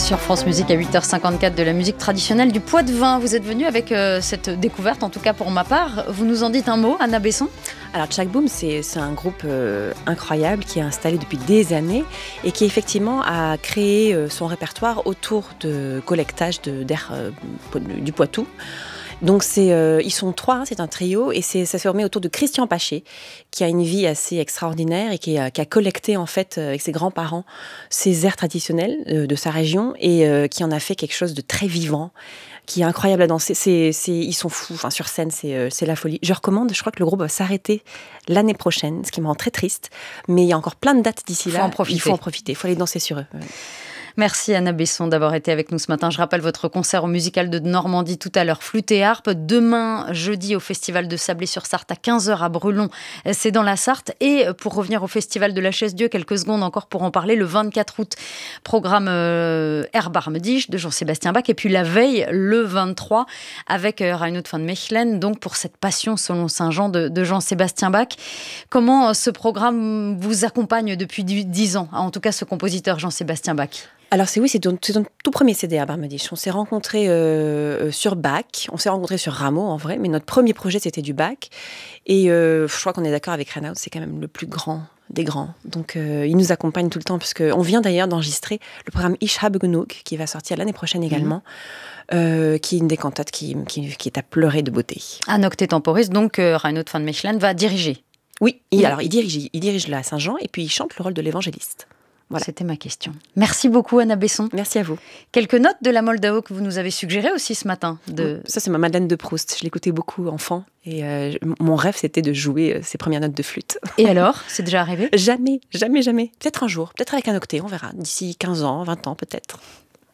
Sur France Musique à 8h54 de la musique traditionnelle du Poids-de-Vin. Vous êtes venu avec cette découverte, en tout cas pour ma part. Vous nous en dites un mot, Anna Besson ? Alors Tchak Boom, c'est un groupe incroyable qui est installé depuis des années et qui effectivement a créé son répertoire autour de collectage d'air du Poitou. Donc ils sont 3, c'est un trio et ça se remet autour de Christian Paché qui a une vie assez extraordinaire et qui a collecté en fait avec ses grands-parents ces airs traditionnels de sa région et qui en a fait quelque chose de très vivant, qui est incroyable à danser. Ils sont fous, enfin, sur scène c'est la folie. Je recommande, je crois que le groupe va s'arrêter l'année prochaine, ce qui me rend très triste, mais il y a encore plein de dates d'ici là. Il faut en profiter, il faut aller danser sur eux. Ouais. Merci Anna Besson d'avoir été avec nous ce matin. Je rappelle votre concert au Musical de Normandie tout à l'heure, flûte et harpe. Demain, jeudi, au Festival de Sablé-sur-Sarthe à 15h à Brulon, c'est dans la Sarthe. Et pour revenir au Festival de la Chaise-Dieu, quelques secondes encore pour en parler, le 24 août, programme Erbarmedisch de Jean-Sébastien Bach. Et puis la veille, le 23, avec Reinhard von Mechelen, donc pour cette passion selon Saint-Jean de Jean-Sébastien Bach. Comment ce programme vous accompagne depuis 10 ans, en tout cas ce compositeur Jean-Sébastien Bach ? Alors c'est ton tout premier CD à Erbarmedisch. On s'est rencontrés sur Bach, on s'est rencontrés sur Rameau en vrai, mais notre premier projet c'était du Bach. Et je crois qu'on est d'accord avec Reinhard, c'est quand même le plus grand des grands. Donc il nous accompagne tout le temps, puisqu'on vient d'ailleurs d'enregistrer le programme Ich habe genug, qui va sortir l'année prochaine également, qui est une des cantates qui est à pleurer de beauté. Un octet temporis, donc Reinhard von Mechelen va diriger. Oui, alors il dirige la Saint-Jean et puis il chante le rôle de l'évangéliste. Voilà. C'était ma question. Merci beaucoup Anna Besson. Merci à vous. Quelques notes de la Moldao que vous nous avez suggérées aussi ce matin. Ça c'est ma Madeleine de Proust. Je l'écoutais beaucoup enfant et mon rêve c'était de jouer ses premières notes de flûte. Et alors, c'est déjà arrivé ? Jamais. Peut-être un jour, peut-être avec un octet, on verra. D'ici 15 ans, 20 ans peut-être.